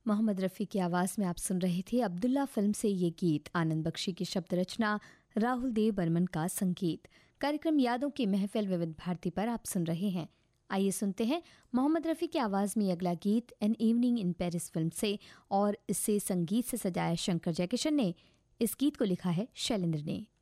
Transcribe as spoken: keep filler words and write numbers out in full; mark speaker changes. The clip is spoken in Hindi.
Speaker 1: मोहम्मद रफ़ी की आवाज़ में आप सुन रहे थे अब्दुल्ला फिल्म से ये गीत। आनंद बख्शी की शब्द रचना, राहुल देव बर्मन का संगीत। कार्यक्रम यादों की महफिल विविध भारती पर आप सुन रहे हैं। आइए सुनते हैं मोहम्मद रफ़ी की आवाज़ में अगला गीत an evening in Paris film से, और इसे संगीत से सजाया शंकर जयकिशन ने। इस गीत को लिखा है शैलेंद्र ने।